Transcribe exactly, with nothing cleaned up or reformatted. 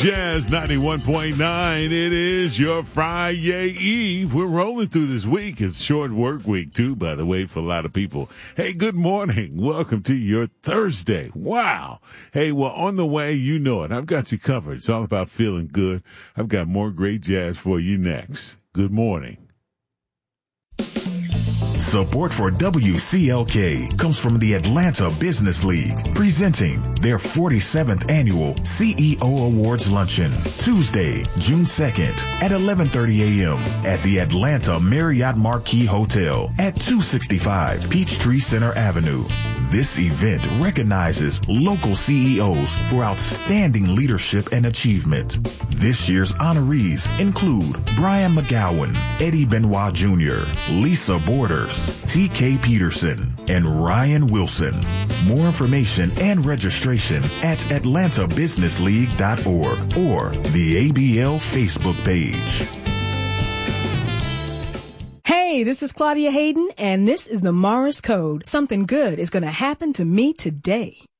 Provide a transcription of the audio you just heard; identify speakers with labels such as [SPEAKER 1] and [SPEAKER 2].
[SPEAKER 1] Jazz ninety-one point nine. It is your Friday Eve. We're rolling through this week. It's short work week, too, by the way, for a lot of people. Hey, good morning. Welcome to your Thursday. Wow. Hey, well, on the way, you know it. I've got you covered. It's all about feeling good. I've got more great jazz for you next. Good morning.
[SPEAKER 2] Support for W C L K comes from the Atlanta Business League, presenting their forty-seventh annual C E O Awards Luncheon, Tuesday, June second at eleven thirty a.m. at the Atlanta Marriott Marquis Hotel at two sixty-five Peachtree Center Avenue. This event recognizes local C E Os for outstanding leadership and achievement. This year's honorees include Brian McGowan, Eddie Benoit Junior, Lisa Borders, T K Peterson, and Ryan Wilson. More information and registration at atlanta business league dot org or the A B L Facebook page.
[SPEAKER 3] Hey, this is Claudia Hayden, and this is the Morris Code. Something good is going to happen to me today.